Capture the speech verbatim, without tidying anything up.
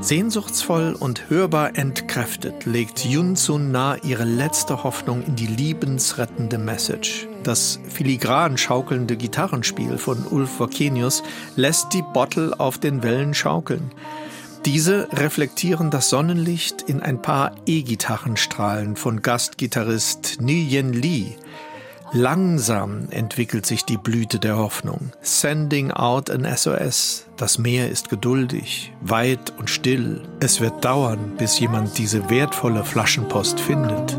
Sehnsuchtsvoll und hörbar entkräftet legt Yun Sun Na ihre letzte Hoffnung in die liebensrettende Message. Das filigran schaukelnde Gitarrenspiel von Ulf Wakenius lässt die Bottle auf den Wellen schaukeln. Diese reflektieren das Sonnenlicht in ein paar E-Gitarrenstrahlen von Gastgitarrist Nguyen Lee. Langsam entwickelt sich die Blüte der Hoffnung. Sending out an S O S. Das Meer ist geduldig, weit und still. Es wird dauern, bis jemand diese wertvolle Flaschenpost findet.